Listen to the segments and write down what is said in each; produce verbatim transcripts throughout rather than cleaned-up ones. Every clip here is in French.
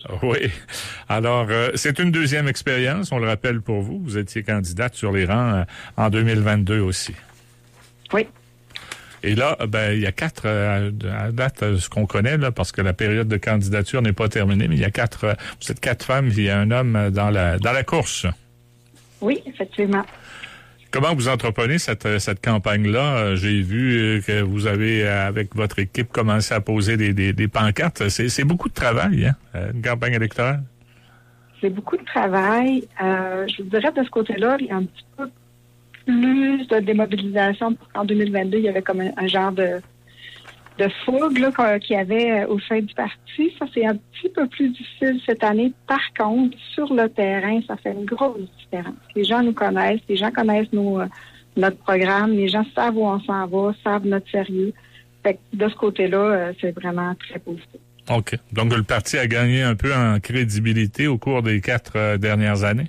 Oui. Alors, euh, c'est une deuxième expérience, on le rappelle pour vous. Vous étiez candidate sur les rangs euh, en deux mille vingt-deux aussi. Oui. Et là, ben, il y a quatre, euh, à date, euh, ce qu'on connaît, là, parce que la période de candidature n'est pas terminée, mais il y a quatre, euh, vous êtes quatre femmes, il y a un homme dans la, dans la course. Oui, effectivement. Comment vous entreprenez cette, cette campagne-là? J'ai vu que vous avez, avec votre équipe, commencé à poser des, des, des pancartes. C'est, c'est beaucoup de travail, hein, une campagne électorale? C'est beaucoup de travail. Euh, je vous dirais, de ce côté-là, il y a un petit peu plus de démobilisation. En deux mille vingt-deux, il y avait comme un, un genre de, de fougue là, qu'il y avait au sein du parti. Ça, c'est un petit peu plus difficile cette année. Par contre, sur le terrain, ça fait une grosse différence. Les gens nous connaissent, les gens connaissent nos, notre programme, les gens savent où on s'en va, savent notre sérieux. Fait que de ce côté-là, c'est vraiment très positif. OK. Donc, le parti a gagné un peu en crédibilité au cours des quatre euh, dernières années?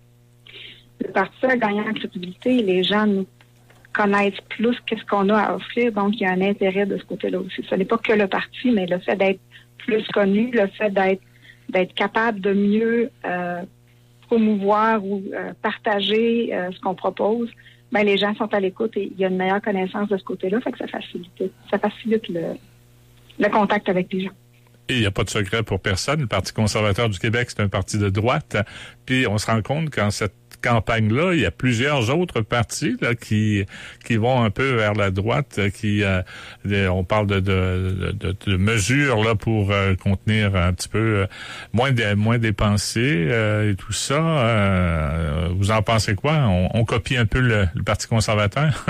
Le parti a gagné en crédibilité. Les gens nous connaissent plus qu'est-ce qu'on a à offrir. Donc, il y a un intérêt de ce côté-là aussi. Ce n'est pas que le parti, mais le fait d'être plus connu, le fait d'être d'être capable de mieux euh, promouvoir ou euh, partager euh, ce qu'on propose, ben les gens sont à l'écoute et il y a une meilleure connaissance de ce côté-là, fait que ça facilite, ça facilite le, le contact avec les gens. Et il n'y a pas de secret pour personne. Le Parti conservateur du Québec, c'est un parti de droite. Puis on se rend compte qu'en cette campagne-là, il y a plusieurs autres partis là, qui qui vont un peu vers la droite, qui euh, on parle de de, de, de mesures là pour euh, contenir un petit peu euh, moins de, moins dépenser euh, et tout ça. Euh, vous en pensez quoi? On, on copie un peu le, le Parti conservateur?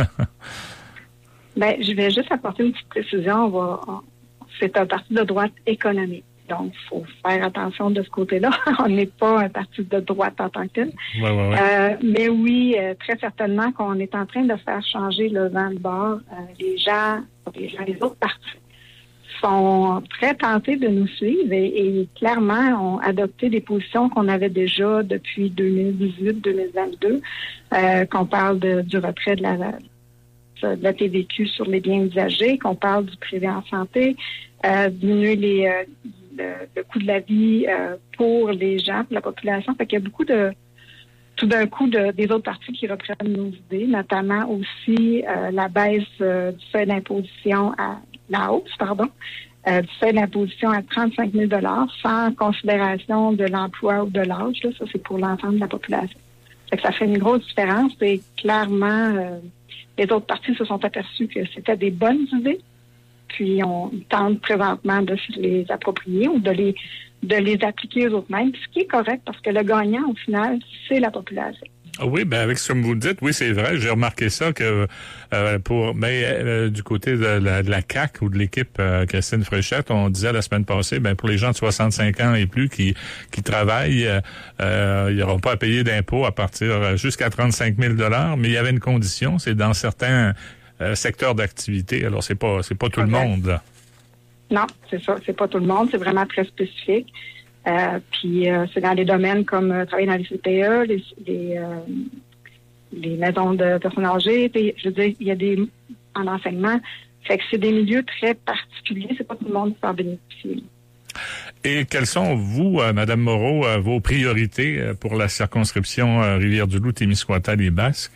Ben, je vais juste apporter une petite précision. On va, on, c'est un parti de droite économique. Donc, il faut faire attention de ce côté-là. On n'est pas un parti de droite en tant que tel. Ouais, ouais, ouais. Euh, mais oui, euh, très certainement qu'on est en train de faire changer le vent de bord. Euh, les gens, les gens, les autres partis sont très tentés de nous suivre et, et clairement ont adopté des positions qu'on avait déjà depuis deux mille dix-huit deux mille vingt-deux, euh, qu'on parle de, du retrait de la, de la T V Q sur les biens usagés, qu'on parle du privé en santé, euh, diminuer les, euh, le, le coût de la vie euh, pour les gens, pour la population. Fait qu'il y a beaucoup de, tout d'un coup, de, des autres partis qui reprennent nos idées, notamment aussi euh, la baisse euh, du seuil d'imposition à la hausse, pardon, euh, du seuil d'imposition à trente-cinq mille dollars sans considération de l'emploi ou de l'âge. Là, ça, c'est pour l'ensemble de la population. Fait que ça fait une grosse différence et clairement, euh, les autres partis se sont aperçus que c'était des bonnes idées. Puis on tente présentement de se les approprier ou de les de les appliquer aux autres mêmes, ce qui est correct parce que le gagnant, au final, c'est la population. Ah oui, ben avec ce que vous dites, oui, c'est vrai. J'ai remarqué ça que euh, pour mais euh, du côté de la, de la C A Q ou de l'équipe euh, Christine Fréchette, on disait la semaine passée, ben pour les gens de soixante-cinq ans et plus qui qui travaillent, euh, ils n'auront pas à payer d'impôts à partir jusqu'à trente-cinq mille dollars. Mais il y avait une condition, c'est dans certains euh, secteurs d'activité. Alors c'est pas c'est pas tout okay. le monde. Non, c'est ça, c'est pas tout le monde, c'est vraiment très spécifique. Euh, puis euh, c'est dans des domaines comme euh, travailler dans les C P E, les les, euh, les maisons de personnes âgées. Je veux dire, il y a des en enseignement. Fait que c'est des milieux très particuliers. C'est pas tout le monde qui peut en bénéficier. Et quelles sont, vous, euh, Madame Moreau, euh, vos priorités euh, pour la circonscription euh, Rivière-du-Loup, Témiscouata, les Basques?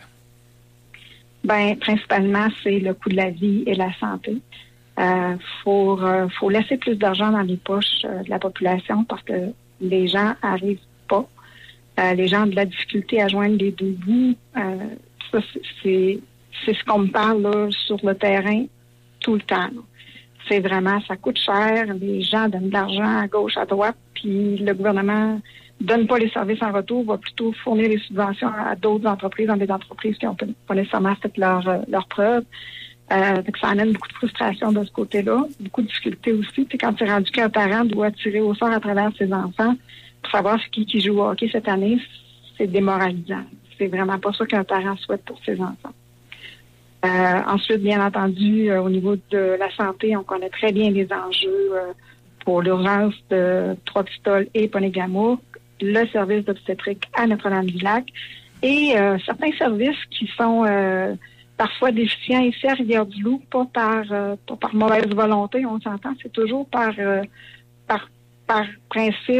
Ben, principalement, c'est le coût de la vie et la santé. Euh, faut, euh, faut laisser plus d'argent dans les poches euh, de la population parce que les gens arrivent pas. Euh, les gens ont de la difficulté à joindre les deux bouts. Euh, ça, c'est, c'est ce qu'on me parle là, sur le terrain tout le temps. Là. C'est vraiment, ça coûte cher. Les gens donnent de l'argent à gauche, à droite, puis le gouvernement donne pas les services en retour, va plutôt fournir les subventions à d'autres entreprises, dans des entreprises qui n'ont pas nécessairement fait leur, leur preuve. Euh, donc ça amène beaucoup de frustration de ce côté-là, beaucoup de difficultés aussi. Puis quand tu es rendu qu'un parent doit tirer au sort à travers ses enfants pour savoir qui qui joue au hockey cette année, c'est démoralisant. C'est vraiment pas ça qu'un parent souhaite pour ses enfants. Euh, ensuite, bien entendu, euh, au niveau de la santé, on connaît très bien les enjeux euh, pour l'urgence de Trois-Pistoles et Ponégamouk, le service d'obstétrique à Notre-Dame-du-Lac et euh, certains services qui sont euh, parfois déficients ici à Rivière-du-Loup, pas par euh, pas par mauvaise volonté, on s'entend, c'est toujours par euh, par par principe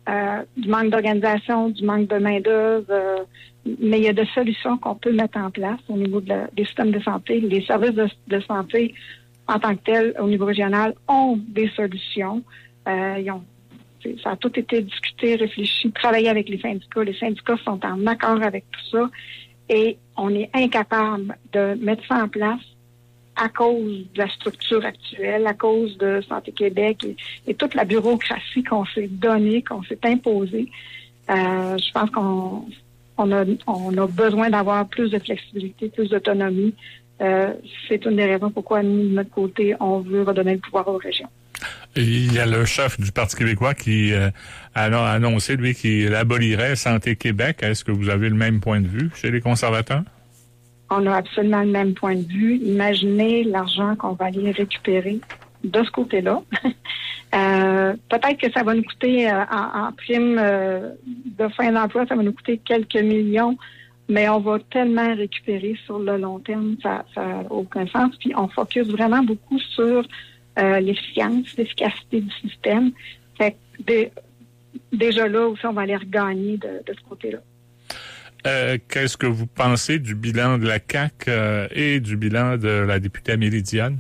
euh, du manque d'organisation, du manque de main-d'œuvre, euh, mais il y a des solutions qu'on peut mettre en place au niveau de la, des systèmes de santé. Les services de, de santé, en tant que tels, au niveau régional, ont des solutions. Euh, ils ont, ça a tout été discuté, réfléchi, travaillé avec les syndicats. Les syndicats sont en accord avec tout ça et on est incapable de mettre ça en place à cause de la structure actuelle, à cause de Santé Québec et, et toute la bureaucratie qu'on s'est donnée, qu'on s'est imposée. Euh, je pense qu'on on a, on a besoin d'avoir plus de flexibilité, plus d'autonomie. Euh, c'est une des raisons pourquoi nous, de notre côté, on veut redonner le pouvoir aux régions. Il y a le chef du Parti québécois qui euh, a annoncé, lui, qu'il abolirait Santé Québec. Est-ce que vous avez le même point de vue chez les conservateurs? On a absolument le même point de vue. Imaginez l'argent qu'on va aller récupérer de ce côté-là. euh, peut-être que ça va nous coûter euh, en, en prime euh, de fin d'emploi, ça va nous coûter quelques millions, mais on va tellement récupérer sur le long terme, ça n'a aucun sens. Puis on focus vraiment beaucoup sur Euh, l'efficience, l'efficacité du système. Fait que dé, déjà là aussi, on va aller regagner de, de ce côté-là. Euh, qu'est-ce que vous pensez du bilan de la C A Q euh, et du bilan de la députée Amélie Dionne?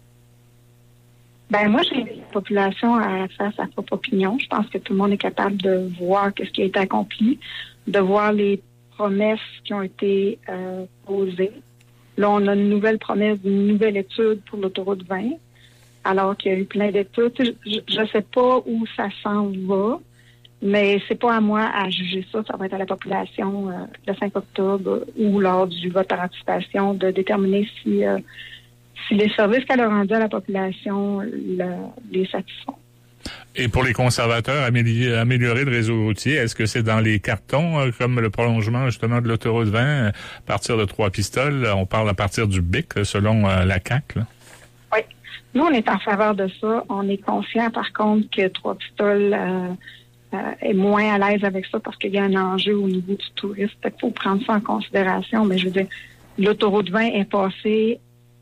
Ben moi, j'ai la population à faire sa propre opinion. Je pense que tout le monde est capable de voir ce qui a été accompli, de voir les promesses qui ont été euh, posées. Là, on a une nouvelle promesse d'une nouvelle étude pour l'autoroute vingt. Alors qu'il y a eu plein d'études. Je ne sais pas où ça s'en va, mais c'est pas à moi à juger ça. Ça va être à la population euh, le cinq octobre ou lors du vote par anticipation de déterminer si, euh, si les services qu'elle a rendus à la population le, les satisfont. Et pour les conservateurs, améliorer, améliorer le réseau routier, est-ce que c'est dans les cartons, euh, comme le prolongement justement de l'autoroute vingt, à partir de Trois-Pistoles? On parle à partir du B I C, selon euh, la C A Q, là? Oui. Nous, on est en faveur de ça. On est conscient, par contre, que Trois-Pistoles euh, euh, est moins à l'aise avec ça parce qu'il y a un enjeu au niveau du tourisme. Il faut prendre ça en considération. Mais je veux dire, l'autoroute vingt est passée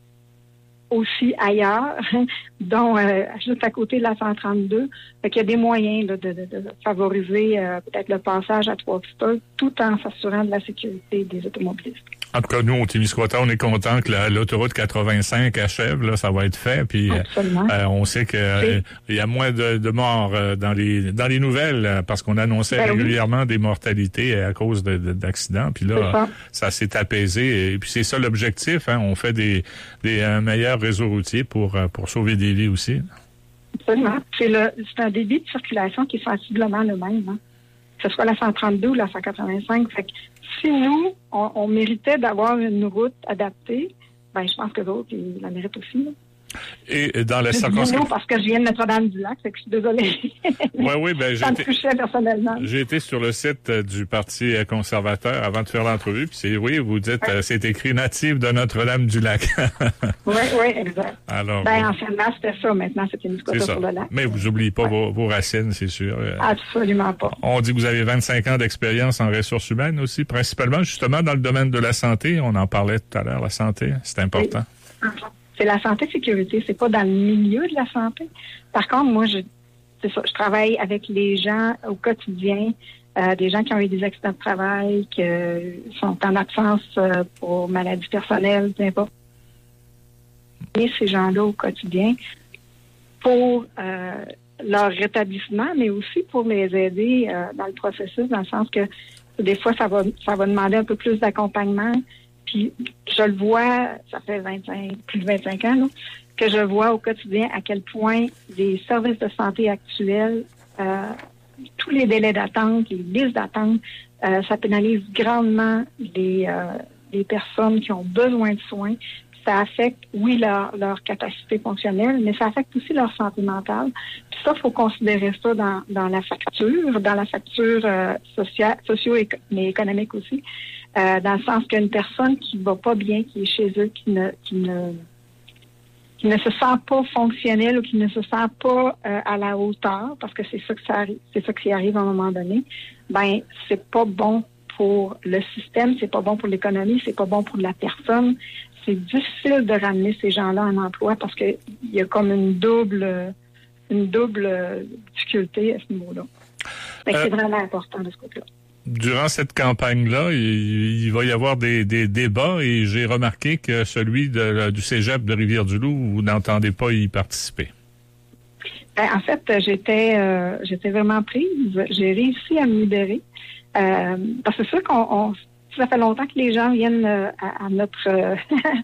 aussi ailleurs, dont euh, juste à côté de la cent trente-deux. Fait qu'il y a des moyens là, de, de, de favoriser euh, peut-être le passage à Trois-Pistoles tout en s'assurant de la sécurité des automobilistes. En tout cas, nous, au Témiscouata, on est content que la, l'autoroute quatre-vingt-cinq achève, là, ça va être fait. Puis euh, on sait qu'il euh, y a moins de, de morts euh, dans les dans les nouvelles euh, parce qu'on annonçait ben régulièrement oui. des mortalités à cause de, de, d'accidents. Puis là, ça. ça s'est apaisé. Et puis c'est ça l'objectif. Hein, on fait des, des un meilleur réseau routier pour pour sauver des vies aussi. Absolument. C'est le c'est un débit de circulation qui est sensiblement le même. Hein. Que ce soit la cent trente-deux ou la cent quatre-vingt-cinq. Fait que si nous, on, on méritait d'avoir une route adaptée, ben je pense que d'autres, ils la méritent aussi. Là. Et dans la circonscription... parce que je viens de Notre-Dame-du-Lac, fait que je suis désolée. Oui, oui, ben j'ai été... touchait personnellement. J'ai été sur le site du Parti conservateur avant de faire l'entrevue, puis c'est, oui, vous dites, ouais. euh, c'est écrit natif de Notre-Dame-du-Lac. Oui, oui, exact. Alors, ben, oui. Anciennement, c'était ça. Maintenant, c'est une Témiscouata sur le lac. Mais vous n'oubliez pas ouais. vos, vos racines, c'est sûr. Absolument pas. On dit que vous avez vingt-cinq ans d'expérience en ressources humaines aussi, principalement, justement, dans le domaine de la santé. On en parlait tout à l'heure, la santé, c'est important. Oui. C'est la santé-sécurité, c'est pas dans le milieu de la santé. Par contre, moi, je, c'est ça, je travaille avec les gens au quotidien, euh, des gens qui ont eu des accidents de travail, qui euh, sont en absence euh, pour maladies personnelles, peu importe. Et ces gens-là au quotidien pour euh, leur rétablissement, mais aussi pour les aider euh, dans le processus, dans le sens que des fois, ça va, ça va demander un peu plus d'accompagnement. Puis je le vois, ça fait vingt-cinq, plus de vingt-cinq ans, là, que je vois au quotidien à quel point les services de santé actuels, euh, tous les délais d'attente, les listes d'attente, euh, ça pénalise grandement les, euh, les personnes qui ont besoin de soins. Ça affecte, oui, leur, leur capacité fonctionnelle, mais ça affecte aussi leur santé mentale. Puis ça, il faut considérer ça dans, dans la facture, dans la facture euh, sociale, socio mais économique aussi. Euh, dans le sens qu'une personne qui va pas bien, qui est chez eux, qui ne qui ne qui ne se sent pas fonctionnelle ou qui ne se sent pas euh, à la hauteur, parce que c'est ça que ça arrive, c'est ça qui arrive à un moment donné, ben c'est pas bon pour le système, c'est pas bon pour l'économie, c'est pas bon pour la personne. C'est difficile de ramener ces gens-là en emploi parce que il y a comme une double une double difficulté à ce niveau-là. Euh, c'est vraiment important de ce côté-là. Durant cette campagne-là, il, il va y avoir des, des débats et j'ai remarqué que celui de, du cégep de Rivière-du-Loup, vous n'entendez pas y participer. Ben, en fait, j'étais euh, j'étais vraiment prise. J'ai réussi à me libérer. Euh, parce que c'est sûr qu'on on, ça fait longtemps que les gens viennent euh, à, à notre euh,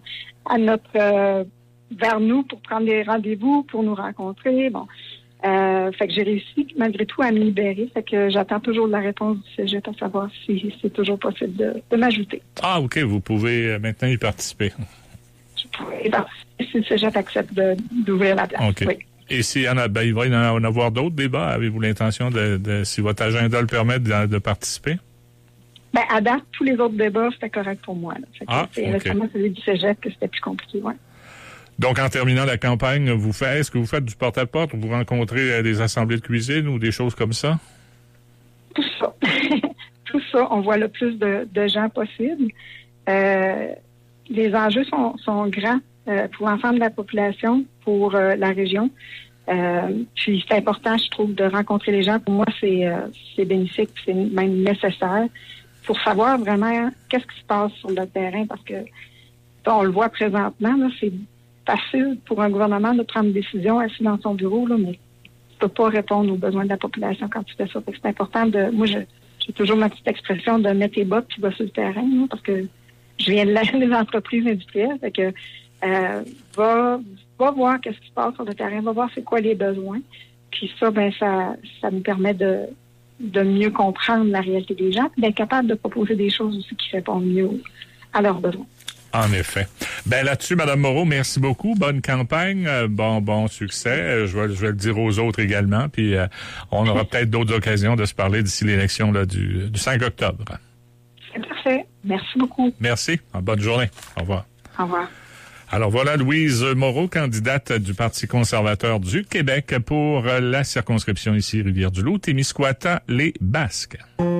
à notre euh, vers nous pour prendre des rendez-vous, pour nous rencontrer. Bon. Euh, fait que j'ai réussi malgré tout à me libérer. Fait que j'attends toujours la réponse du cégep à savoir si c'est toujours possible de, de m'ajouter. Ah, OK. Vous pouvez maintenant y participer. Je pourrais participer si le cégep accepte de, d'ouvrir la place. OK. Oui. Et s'il y en a, ben, il va y en avoir d'autres débats. Avez-vous l'intention de, de si votre agenda le permet, de, de participer? Ben, à date, tous les autres débats, c'était correct pour moi. Là. Fait que ah, c'est okay. récemment celui du cégep que c'était plus compliqué, ouais. Donc, en terminant la campagne, vous faites, est-ce que vous faites du porte-à-porte, vous rencontrez euh, des assemblées de cuisine ou des choses comme ça? Tout ça. Tout ça, on voit le plus de, de gens possible. Euh, les enjeux sont, sont grands euh, pour l'ensemble de la population, pour euh, la région. Euh, puis c'est important, je trouve, de rencontrer les gens. Pour moi, c'est, euh, c'est bénéfique, c'est même nécessaire pour savoir vraiment qu'est-ce qui se passe sur le terrain, parce que on le voit présentement, là, c'est facile pour un gouvernement de prendre des décisions assis dans son bureau, là, mais tu peux pas répondre aux besoins de la population quand tu fais ça. Fait que c'est important de... Moi, je, j'ai toujours ma petite expression de mettre tes bottes puis va sur le terrain, là, parce que je viens de la, des entreprises industrielles. Fait que euh, va, va voir qu'est-ce qui se passe sur le terrain, va voir c'est quoi les besoins. Puis ça, ben ça, ça nous permet de, de mieux comprendre la réalité des gens et d'être capable de proposer des choses aussi qui répondent mieux à leurs besoins. En effet. Ben là-dessus, Mme Moreau, merci beaucoup. Bonne campagne, euh, bon bon succès. Euh, je vais je vais le dire aux autres également. Puis euh, on aura peut-être d'autres occasions de se parler d'ici l'élection là du, du cinq octobre. C'est parfait. Merci beaucoup. Merci. Bonne journée. Au revoir. Au revoir. Alors voilà Louise Moreau, candidate du Parti conservateur du Québec pour la circonscription ici Rivière-du-Loup, Témiscouata, les Basques.